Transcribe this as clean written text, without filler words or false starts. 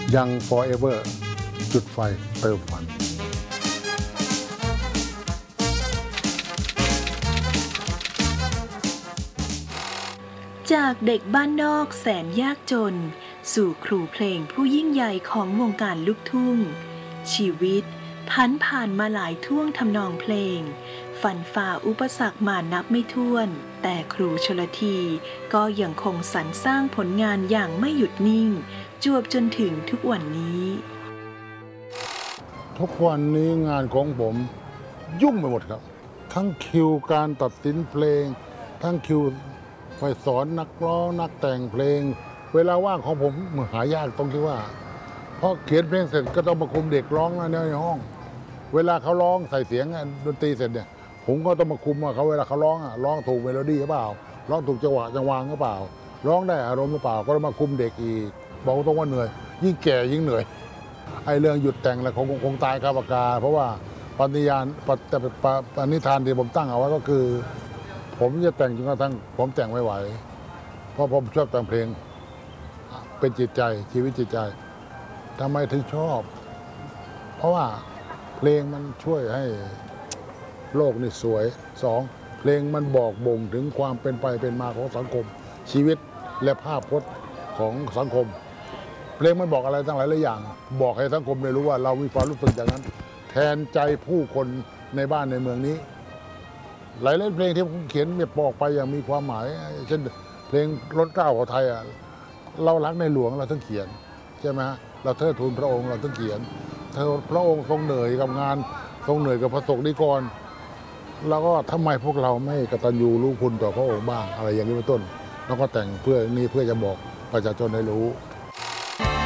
ยัง forever จุดไฟเติมฝันจากเด็กบ้านนอกแสนยากจนสู่ครูเพลงผู้ยิ่งใหญ่ของวงการลูกทุ่งชีวิตพันผ่านมาหลายท่วงทำนองเพลงฟันฝ่าอุปสรรคมานับไม่ถ้วนแต่ครูชลธีก็ยังคงสรรสร้างผลงานอย่างไม่หยุดนิ่งจวบจนถึงทุกวันนี้ทุกวันนี้งานของผมยุ่งไปหมดครับทั้งคิวการตัดสินเพลงทั้งคิวไปสอนนักร้องนักแต่งเพลงเวลาว่างของผมหายากตรงที่ว่าพอเขียนเพลงเสร็จก็ต้องมาคุมเด็กร้องในห้องเวลาเขาร้องใส่เสียงดนตรีเสร็จเนี่ยผมก็ต้องมาคุมว่าเขาเวลาเขาร้องถูกเมโลดี้หรือเปล่าร้องถูกจังหวะจังหวะหรือเปล่าร้องได้อารมณ์หรือเปล่าก็ต้องมาคุมเด็กอีกบอกตรงว่าเหนื่อยยิ่งแก่ยิ่งเหนื่อยไอ้เรื่องหยุดแต่งแล้วคงตายคาปากกาเพราะว่าปฏิญาณปณิธานที่ผมตั้งเอาไว้ก็คือผมจะแต่งจนกระทั่งผมแต่งไม่ไหวเพราะผมชอบแต่งเพลงเป็นจิตใจชีวิตจิตใจทำไมถึงชอบเพราะว่าเพลงมันช่วยให้โลกนี่สวยสองเพลงมันบอกบ่งถึงความเป็นไปเป็นมาของสังคมชีวิตและภาพพจน์ของสังคมเพลงมันบอกอะไรทั้งหลายอย่างบอกให้สังคมได้รู้ว่าเรามีความรู้สึกอย่างนั้นแทนใจผู้คนในบ้านในเมืองนี้หลายเพลงที่ผมเขียนบอกไปอย่างมีความหมายเช่นเพลงล้นเกล้าของไทยเรารักในหลวงเราต้องเขียนใช่ไหมเราเทิดทูนพระองค์เราต้องเขียนพระองค์ทรงเหนื่อยกับงานทรงเหนื่อยกับพระสงฆ์นิกรแล้วก็ทำไมพวกเราไม่กตัญญูรู้คุณต่อพระองค์บ้างอะไรอย่างนี้เป็นต้นแล้วก็แต่งเพื่อจะบอกประชาชนให้รู้